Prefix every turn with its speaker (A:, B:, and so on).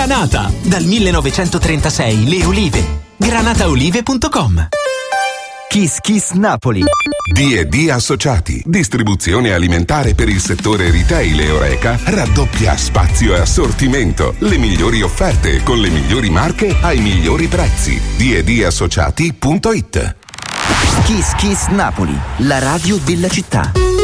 A: Granata. Dal 1936 le olive. Granataolive.com.
B: Kiss Kiss Napoli.
C: D&D Associati, distribuzione alimentare per il settore retail e Horeca, raddoppia spazio e assortimento, le migliori offerte con le migliori marche ai migliori prezzi. D&Dassociati.it.
B: Kiss Kiss Napoli, la radio della città.